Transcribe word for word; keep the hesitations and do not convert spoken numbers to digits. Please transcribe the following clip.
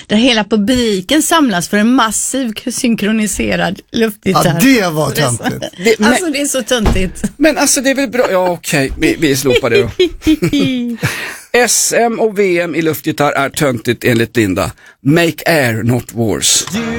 där hela publiken samlas för en massiv synkroniserad luftgitarr. Ja, det var töntigt. Det, men, alltså det är så töntigt. Men alltså det är väl bra, ja okej, okay. vi, vi slopar det då. S M och V M i luftgitarr är töntigt enligt Linda. Make air, not wars.